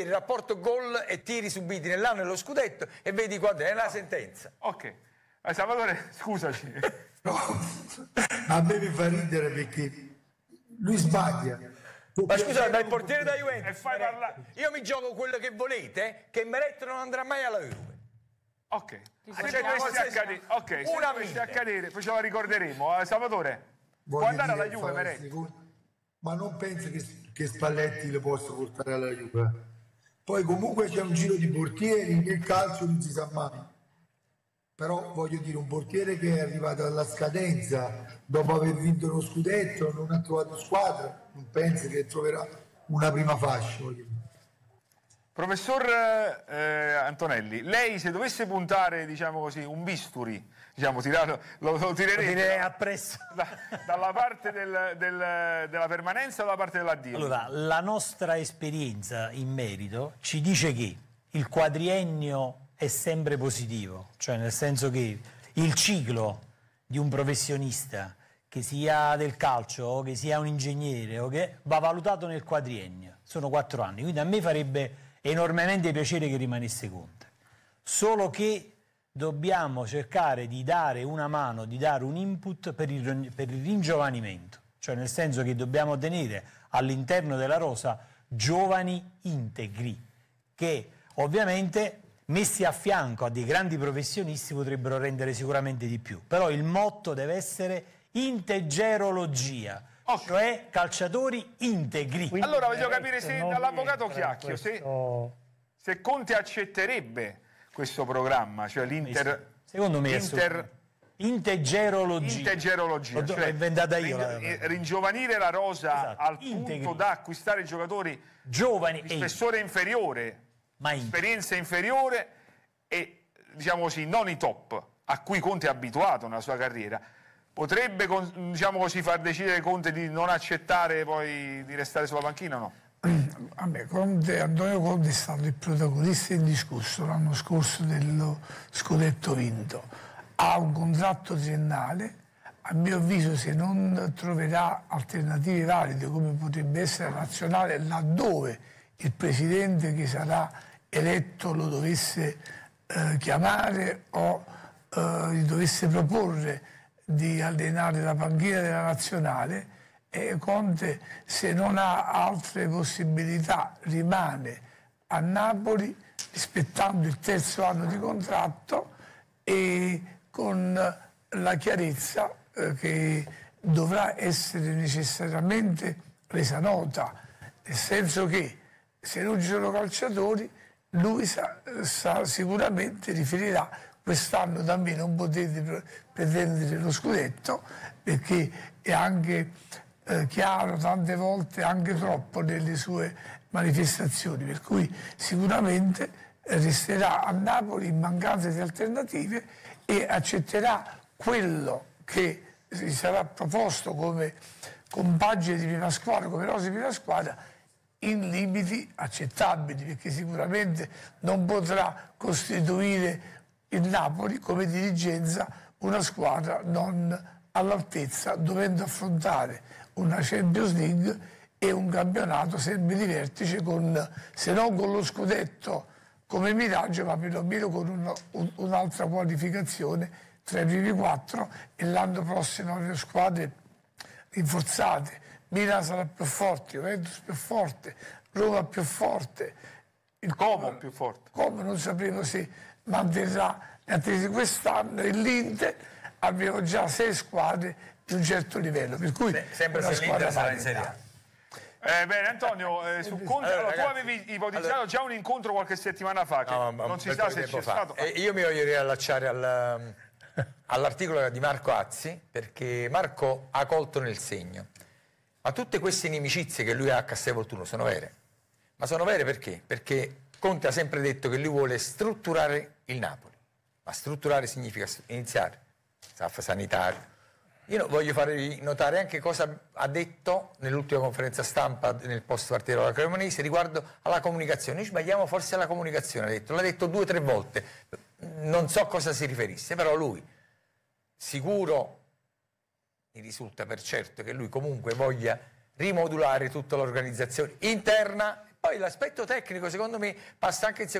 vedere il rapporto gol e tiri subiti nell'anno dello scudetto e vedi quando è la sentenza. Ok. Salvatore, scusaci. No, a me mi fa ridere perché lui sbaglia. Ma scusa, ma il portiere da Juventus E fai parlare. io mi gioco quello che volete, che Meret non andrà mai alla Juve. Ok. Se Facciamo dovesse accadere, okay. Se dovesse accadere, poi ce la ricorderemo. Salvatore, può andare alla Juve, Meret? Ma non penso che Spalletti lo possa portare alla Juve. Poi comunque c'è un giro di portieri, nel calcio non si sa mai. Però voglio dire, un portiere che è arrivato alla scadenza dopo aver vinto uno scudetto, non ha trovato squadra, non penso che troverà una prima fascia. Professor Antonelli, lei se dovesse puntare, diciamo così, un bisturi, diciamo, lo tirerete appresso dalla parte della permanenza o dalla parte dell'addio? Allora, la nostra esperienza in merito ci dice che il quadriennio è sempre positivo, cioè nel senso che il ciclo di un professionista, che sia del calcio o che sia un ingegnere, o che va valutato nel quadriennio, sono 4 anni, quindi a me farebbe enormemente piacere che rimanesse Conte, solo che dobbiamo cercare di dare una mano, di dare un input per il ringiovanimento, cioè nel senso che dobbiamo tenere all'interno della rosa giovani integri, che ovviamente messi a fianco a dei grandi professionisti potrebbero rendere sicuramente di più, però il motto deve essere integerologia, cioè calciatori integri. Quindi allora voglio capire se dall'avvocato Chiacchio se Conte accetterebbe questo programma, cioè secondo me integerologia, cioè l'ho inventata io, ringiovanire la rosa, esatto, al punto da acquistare giocatori giovani di spessore inferiore, esperienza inferiore e, diciamo così, non i top a cui Conte è abituato nella sua carriera. Potrebbe, diciamo così, far decidere Conte di non accettare poi di restare sulla panchina o no? Vabbè, Antonio Conte è stato il protagonista indiscusso l'anno scorso dello scudetto vinto. Ha un contratto triennale, a mio avviso se non troverà alternative valide come potrebbe essere la nazionale, laddove il presidente che sarà eletto lo dovesse chiamare o gli dovesse proporre di allenare la panchina della nazionale, e Conte, se non ha altre possibilità, rimane a Napoli rispettando il 3° anno di contratto e con la chiarezza che dovrà essere necessariamente resa nota, nel senso che se non ci sono calciatori lui sicuramente riferirà: quest'anno da me non potete pretendere lo scudetto, perché è anche chiaro, tante volte anche troppo, nelle sue manifestazioni, per cui sicuramente resterà a Napoli in mancanza di alternative e accetterà quello che gli sarà proposto come compagine di prima squadra, come rosa di prima squadra, in limiti accettabili, perché sicuramente non potrà costituire il Napoli come dirigenza una squadra non all'altezza, dovendo affrontare una Champions League e un campionato sempre di vertice, se non con lo scudetto come miraggio, ma perlomeno con un'altra qualificazione tra i primi 4, e l'anno prossimo le squadre rinforzate. Milan sarà più forte, Juventus più forte, Roma più forte, il Como più forte. Como non sapremo se manterrà le attese quest'anno, e l'Inter abbiamo già 6 squadre di un certo livello, per cui sempre se l'Inter sarà in Serie A. Bene, Antonio, su Conte, allora, tu avevi ipotizzato già un incontro qualche settimana fa, che non si sa se c'è stato. Io mi voglio riallacciare all'articolo di Marco Azzi, perché Marco ha colto nel segno. Ma tutte queste inimicizie che lui ha a Castelvolturno sono vere. Ma sono vere perché? Perché Conte ha sempre detto che lui vuole strutturare il Napoli. Ma strutturare significa iniziare. Staff sanitario. Io voglio farvi notare anche cosa ha detto nell'ultima conferenza stampa nel post partita della Cremonese riguardo alla comunicazione. Noi sbagliamo forse alla comunicazione, l'ha detto 2 o 3 volte. Non so cosa si riferisse, però lui, sicuro, mi risulta per certo che lui comunque voglia rimodulare tutta l'organizzazione interna, Poi l'aspetto tecnico secondo me passa anche in secondo